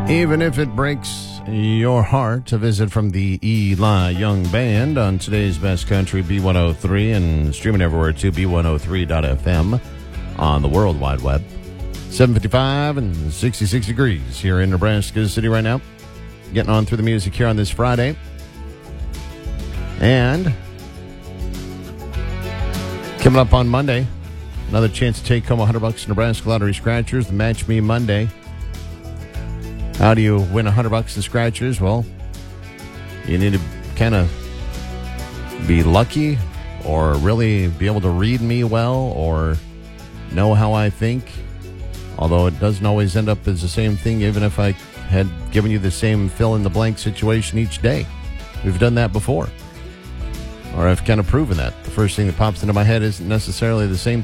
Even if it breaks your heart, a visit from the Eli Young Band on today's Best Country B103 and streaming everywhere to B103.fm on the World Wide Web. 7:55 and 66 degrees here in Nebraska City right now. Getting on through the music here on this Friday. And coming up on Monday, another chance to take home $100 Nebraska Lottery Scratchers, the Match Me Monday. How do you win $100 in Scratchers? Well, you need to kind of be lucky or really be able to read me well or know how I think. Although it doesn't always end up as the same thing, even if I had given you the same fill-in-the-blank situation each day. We've done that before. Or I've kind of proven that. The first thing that pops into my head isn't necessarily the same